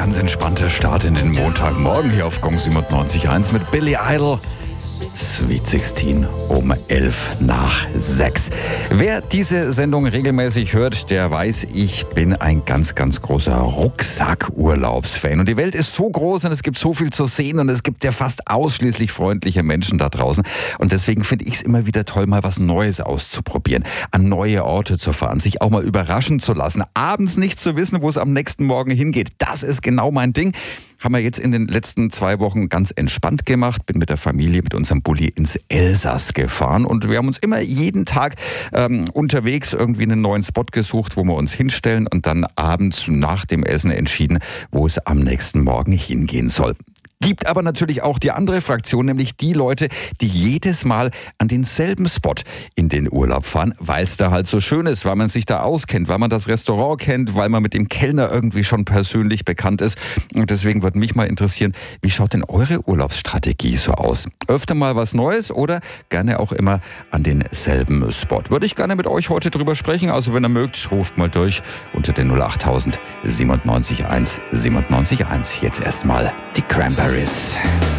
ganz entspannter Start in den Montagmorgen hier auf Gong 97.1 mit Billy Idol. Sweet 16 um 5:11. Wer diese Sendung regelmäßig hört, der weiß, ich bin ein ganz, ganz großer Rucksack-Urlaubsfan. Und die Welt ist so groß und es gibt so viel zu sehen und es gibt ja fast ausschließlich freundliche Menschen da draußen. Und deswegen finde ich es immer wieder toll, mal was Neues auszuprobieren, an neue Orte zu fahren, sich auch mal überraschen zu lassen, abends nicht zu wissen, wo es am nächsten Morgen hingeht. Das ist genau mein Ding. Haben wir jetzt in den letzten 2 Wochen ganz entspannt gemacht. Bin mit der Familie, mit unserem Bulli ins Elsass gefahren und wir haben uns immer jeden Tag unterwegs irgendwie einen neuen Spot gesucht, wo wir uns hinstellen und dann abends nach dem Essen entschieden, wo es am nächsten Morgen hingehen soll. Gibt aber natürlich auch die andere Fraktion, nämlich die Leute, die jedes Mal an denselben Spot in den Urlaub fahren, weil es da halt so schön ist, weil man sich da auskennt, weil man das Restaurant kennt, weil man mit dem Kellner irgendwie schon persönlich bekannt ist. Und deswegen würde mich mal interessieren, wie schaut denn eure Urlaubsstrategie so aus? Öfter mal was Neues oder gerne auch immer an denselben Spot? Würde ich gerne mit euch heute drüber sprechen. Also wenn ihr mögt, ruft mal durch unter den 08000 97 1 97 1. Jetzt erstmal die Cranberries.